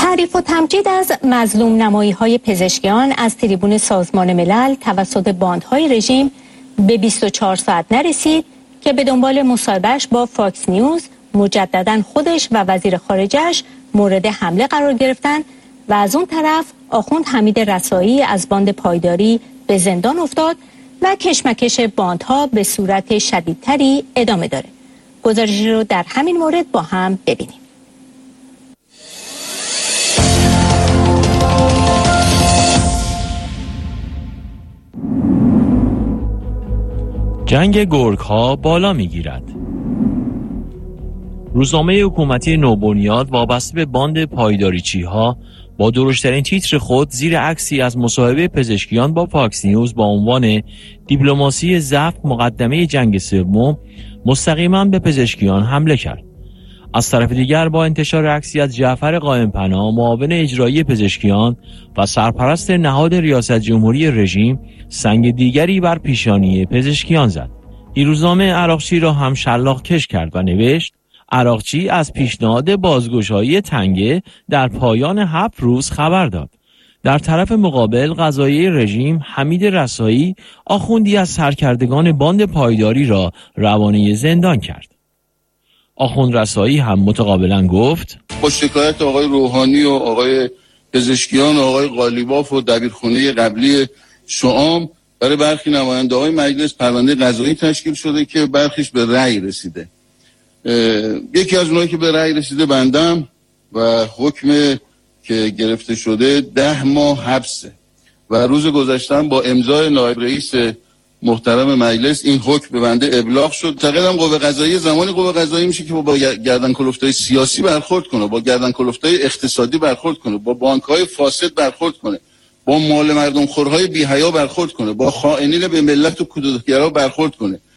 تعریف و تمجید از مظلوم نمایی‌های پزشکیان از تریبون سازمان ملل توسط باندهای رژیم به 24 ساعت نرسید که به دنبال مصاحبهش با فاکس نیوز مجددا خودش و وزیر خارجه‌اش مورد حمله قرار گرفتن و از اون طرف آخوند حمید رسایی از باند پایداری به زندان افتاد و کشمکش باندها به صورت شدیدتری ادامه داره. گزارشی رو در همین مورد با هم ببینیم. جنگ گرگ‌ها بالا می‌گیرد. روزنامه حکومتی نوبنیاد وابسته به باند پایداریچی‌ها با درشترین تیتر خود زیر عکسی از مصاحبه پزشکیان با فاکس نیوز با عنوان دیپلماسی ضعف مقدمه جنگ سوم مستقیما به پزشکیان حمله کرد. از طرف دیگر با انتشار عکسی از جعفر قائم‌پناه معاون اجرایی پزشکیان و سرپرست نهاد ریاست جمهوری رژیم سنگ دیگری بر پیشانی پزشکیان زد. این روزنامه عراقچی را هم شلاق کش کرد و نوشت: عراقچی از پیشنهاد بازگشایی تنگه در پایان 7 روز خبر داد. در طرف مقابل قضاییه رژیم حمید رسایی آخوندی از سرکردگان باند پایداری را روانه زندان کرد. آخوند رسایی هم متقابلا گفت: با شکایت آقای روحانی و آقای پزشکیان و آقای قالیباف و دبیرخونه قبلی شعام برای برخی نماینده های مجلس پرونده قضایی تشکیل شده که برخیش به رأی رسیده. یکی از اونایی که به رأی رسیده بندم و حکم که گرفته شده 10 ماه حبسه و روز گذشتم با امضای نایب رئیس محترم مجلس این حکم به بنده ابلاغ شد. تقریبا قوه قضاییه زمانی قوه قضاییه میشه که با گردن کلفتای سیاسی برخورد کنه، با گردن کلفتای اقتصادی برخورد کنه، با بانک‌های فاسد برخورد کنه، با مال مردم خورهای بی‌حیا برخورد کنه، با خائنین به ملت و کودتاگرا برخورد کنه.